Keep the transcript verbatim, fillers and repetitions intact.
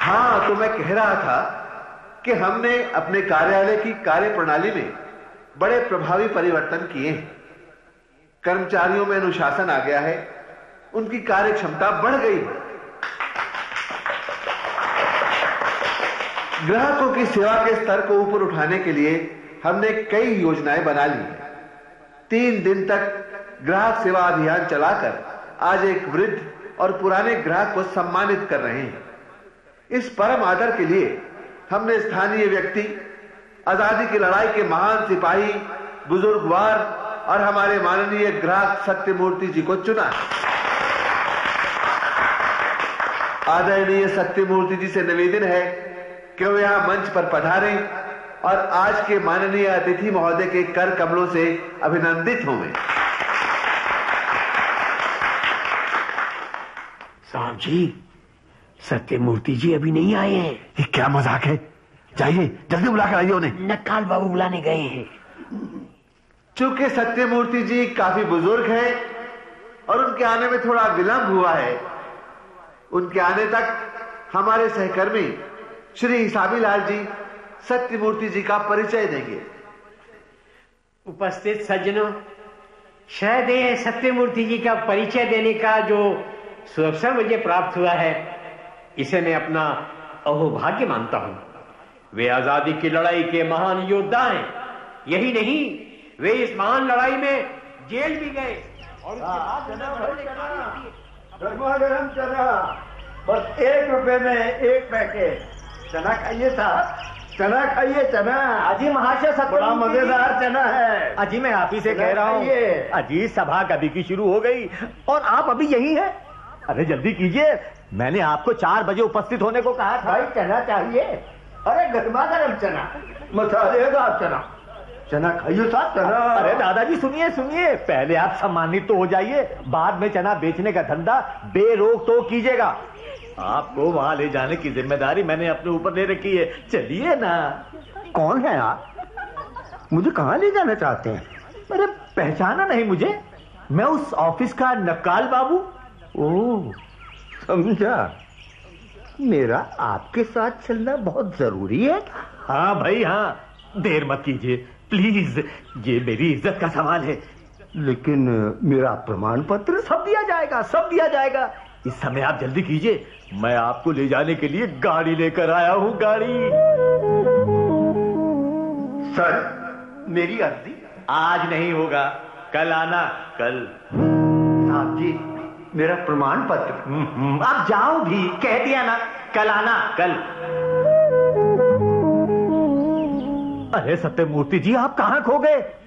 हाँ, तो मैं कह रहा था कि हमने अपने कार्यालय की कार्य प्रणाली में बड़े प्रभावी परिवर्तन किए हैं। कर्मचारियों में अनुशासन आ गया है, उनकी कार्य क्षमता बढ़ गई है। ग्राहकों की सेवा के स्तर को ऊपर उठाने के लिए हमने कई योजनाएं बना ली हैं। तीन दिन तक ग्राहक सेवा अभियान चलाकर आज एक वृद्ध और पुराने ग्राहक को सम्मानित कर रहे हैं। इस परम आदर के लिए हमने स्थानीय व्यक्ति, आजादी की लड़ाई के महान सिपाही, बुजुर्गवार और हमारे माननीय ग्राहक सत्यमूर्ति जी को चुना। आदरणीय सत्यमूर्ति जी से निवेदन है कि वे यहां मंच पर पधारें और आज के माननीय अतिथि महोदय के कर कमलों से अभिनंदित हों। साहब जी, सत्यमूर्ति जी अभी नहीं आए हैं। ये क्या मजाक है? जाइए जल्दी बुला कर आइए उन्हें। नक्काल बाबू बुलाने गए हैं। चूंकि सत्यमूर्ति जी काफी बुजुर्ग हैं और उनके आने में थोड़ा विलंब हुआ है, उनके आने तक हमारे सहकर्मी श्री हिसाबी लाल जी सत्यमूर्ति जी का परिचय देंगे। उपस्थित सज्जनों, शायद ये सत्यमूर्ति जी का परिचय देने का जो सुअवसर मुझे प्राप्त हुआ है, इसे मैं अपना अहोभाग्य मानता हूं। वे आजादी की लड़ाई के महान योद्धा हैं। यही नहीं, वे इस महान लड़ाई में जेल भी गए और गरमा गरम चना, बस एक रुपए में एक पैकेट चना खाइए साहब, चना खाइए। चना अजी महाशय, बड़ा मजेदार चना है। अजी मैं आप ही से कह रहा हूँ, अजी सभा कभी की शुरू हो गई और आप अभी यही हैं। अरे जल्दी कीजिए, मैंने आपको चार बजे उपस्थित होने को कहा था। भाई चना चाहिए? अरे गरमा गरम चना, मसालेदार चना, चना खाइए साहब, चना। अरे दादाजी सुनिए सुनिए, पहले आप सम्मानित तो हो जाइए, बाद में चना बेचने का धंधा बेरोक टोक कीजिएगा। आपको वहां ले जाने की जिम्मेदारी मैंने अपने ऊपर ले रखी है, चलिए ना। कौन है आप? मुझे कहाँ ले जाना चाहते हैं? अरे पहचाना नहीं मुझे? मैं उस ऑफिस का नक्काल बाबू। ओह, समझा। मेरा आपके साथ चलना बहुत जरूरी है। हाँ भाई हाँ, देर मत कीजिए प्लीज, ये मेरी इज्जत का सवाल है। लेकिन मेरा प्रमाण पत्र? सब दिया जाएगा, सब दिया जाएगा। इस समय आप जल्दी कीजिए, मैं आपको ले जाने के लिए गाड़ी लेकर आया हूँ। गाड़ी। सर, मेरी अर्जी? आज नहीं होगा, कल आना, कल। साहब जी, मेरा प्रमाण पत्र? आप जाओ भी, कह दिया ना, कल आना, कल। अरे सत्यमूर्ति जी, आप कहाँ खो गए?